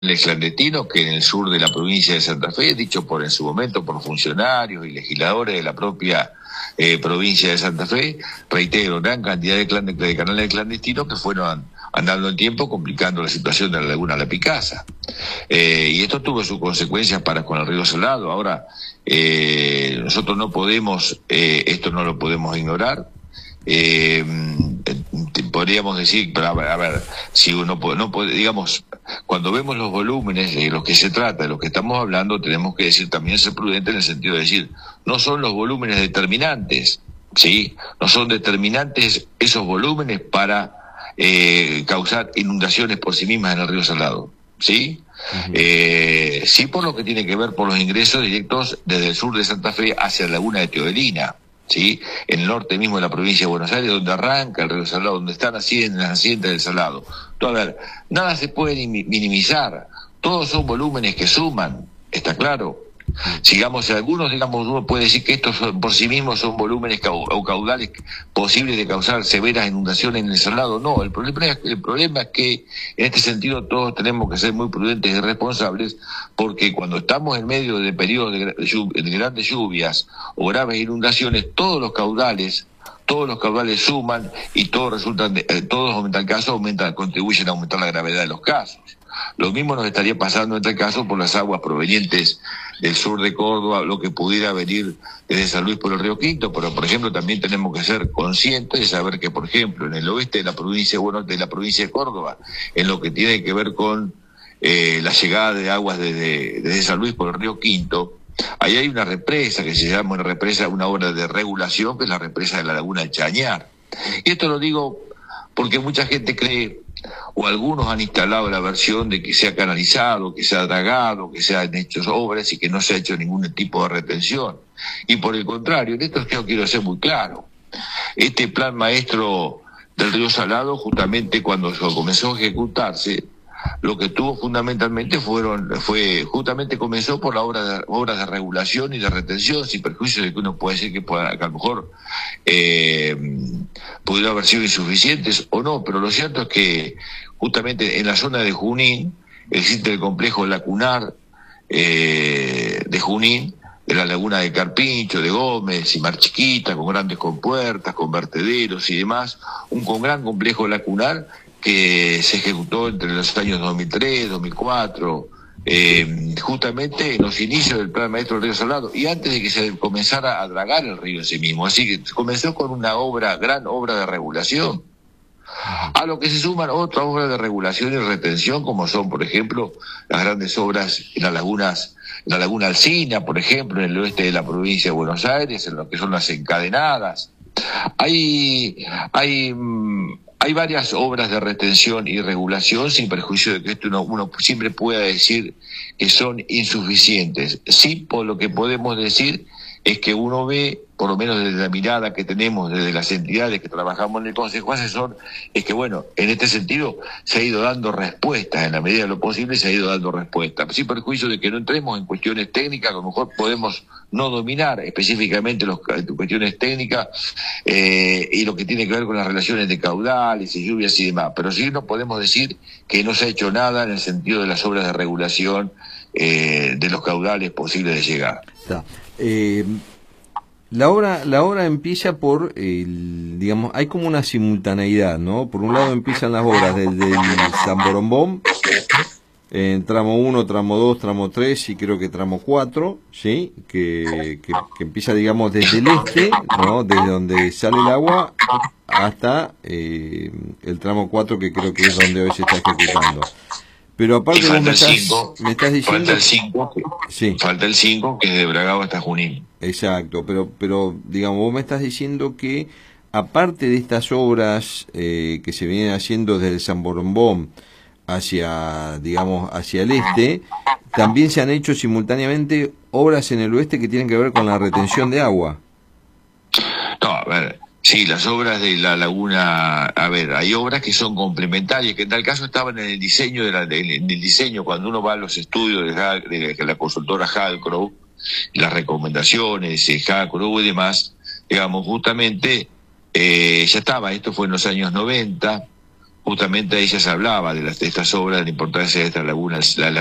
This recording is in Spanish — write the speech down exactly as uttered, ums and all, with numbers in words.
clandestinos que en el sur de la provincia de Santa Fe, dicho por en su momento por funcionarios y legisladores de la propia eh, provincia de Santa Fe, reitero, gran cantidad de, clan, de canales clandestinos que fueron andando el tiempo complicando la situación de la laguna La Picasa. Eh, y esto tuvo sus consecuencias para con el río Salado. Ahora, eh, nosotros no podemos, eh, esto no lo podemos ignorar. Eh, podríamos decir, pero a ver, a ver si uno puede, no puede, digamos, cuando vemos los volúmenes de los que se trata, de los que estamos hablando, tenemos que decir también ser prudente en el sentido de decir, no son los volúmenes determinantes, ¿sí? No son determinantes esos volúmenes para eh, causar inundaciones por sí mismas en el río Salado, ¿sí? Uh-huh. Eh, sí por lo que tiene que ver por los ingresos directos desde el sur de Santa Fe hacia la laguna de Teodelina, ¿sí? En el norte mismo de la provincia de Buenos Aires, donde arranca el río Salado, donde están así en las nacientes del Salado. Entonces, a ver, nada se puede minimizar, todos son volúmenes que suman, ¿está claro? Sigamos, algunos, digamos, uno puede decir que estos son, por sí mismos son volúmenes o caudales posibles de causar severas inundaciones en el Salado. No, el problema, es, el problema es que en este sentido todos tenemos que ser muy prudentes y responsables, porque cuando estamos en medio de periodos de, de, de grandes lluvias o graves inundaciones, todos los caudales todos los caudales suman y todos resultan, de, eh, todos aumentan el caso, aumentan, contribuyen a aumentar la gravedad de los casos. Lo mismo nos estaría pasando en este caso por las aguas provenientes del sur de Córdoba, lo que pudiera venir desde San Luis por el río Quinto, pero por ejemplo también tenemos que ser conscientes de saber que, por ejemplo, en el oeste de la provincia, bueno, de la provincia de Córdoba, en lo que tiene que ver con eh, la llegada de aguas desde, desde San Luis por el río Quinto, ahí hay una represa que se llama una represa, una obra de regulación, que es la represa de la laguna del Chañar. Y esto lo digo porque mucha gente cree, o algunos han instalado la versión de que se ha canalizado, que se ha dragado, que se han hecho obras y que no se ha hecho ningún tipo de retención. Y por el contrario, en esto yo quiero ser muy claro. Este plan maestro del río Salado, justamente cuando comenzó a ejecutarse, lo que tuvo fundamentalmente fueron, fue, justamente comenzó por la obra de, obras de regulación y de retención, sin perjuicio de que uno puede decir que, pueda, que a lo mejor eh, pudiera haber sido insuficientes o no, pero lo cierto es que justamente en la zona de Junín existe el complejo lacunar eh, de Junín, de la laguna de Carpincho, de Gómez y Mar Chiquita, con grandes compuertas, con vertederos y demás, un con gran complejo lacunar que se ejecutó entre los años dos mil tres, dos mil cuatro, eh, justamente en los inicios del plan maestro del río Salado, y antes de que se comenzara a dragar el río en sí mismo. Así que comenzó con una obra, gran obra de regulación, a lo que se suman otras obras de regulación y retención, como son, por ejemplo, las grandes obras en las lagunas, en la laguna Alsina, por ejemplo, en el oeste de la provincia de Buenos Aires, en lo que son las encadenadas. Hay, hay, hay varias obras de retención y regulación, sin perjuicio de que esto uno, uno siempre pueda decir que son insuficientes. Sí, por lo que podemos decir es que uno ve, por lo menos desde la mirada que tenemos desde las entidades que trabajamos en el Consejo Asesor, es que bueno, en este sentido se ha ido dando respuestas, en la medida de lo posible se ha ido dando respuestas, sin perjuicio de que no entremos en cuestiones técnicas, a lo mejor podemos no dominar específicamente las cuestiones técnicas eh, y lo que tiene que ver con las relaciones de caudales y lluvias y demás, pero sí no podemos decir que no se ha hecho nada en el sentido de las obras de regulación eh, de los caudales posibles de llegar. Está. Eh, la obra la obra empieza por, el, digamos, hay como una simultaneidad, ¿no? Por un lado empiezan las obras desde el San Borombón, en tramo uno, tramo dos, tramo tres y creo que tramo cuatro, ¿sí? Que, que, que empieza, digamos, desde el este, ¿no? Desde donde sale el agua hasta eh, el tramo cuatro, que creo que es donde hoy se está ejecutando. Pero aparte vos me estás, cinco, me estás diciendo... Falta el cinco, sí. Falta el cinco, que es de Bragado hasta Junín. Exacto, pero, pero digamos, vos me estás diciendo que aparte de estas obras eh, que se vienen haciendo desde el San Borombón hacia, digamos, hacia el este, también se han hecho simultáneamente obras en el oeste que tienen que ver con la retención de agua. No, a ver... Sí, las obras de la laguna, a ver, hay obras que son complementarias, que en tal caso estaban en el diseño, de la, de, en el diseño cuando uno va a los estudios de, de, de la consultora Halcrow, las recomendaciones de Halcrow y demás, digamos, justamente, eh, ya estaba, esto fue en los años noventa, justamente ahí ya se hablaba de, las, de estas obras, de la importancia de estas lagunas, la,